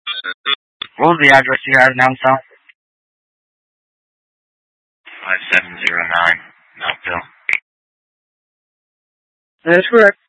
What was the address you had down south? 5709, Melville. That is correct.